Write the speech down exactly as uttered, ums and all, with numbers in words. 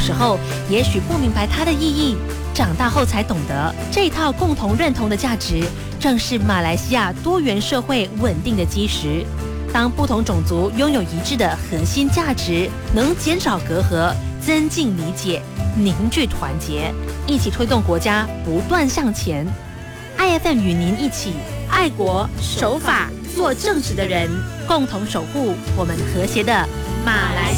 时候也许不明白它的意义，长大后才懂得，这套共同认同的价值，正是马来西亚多元社会稳定的基石。当不同种族拥有一致的核心价值，能减少隔阂，增进理解，凝聚团结，一起推动国家不断向前。I F M 与您一起爱国守法，做正直的人，共同守护我们和谐的马来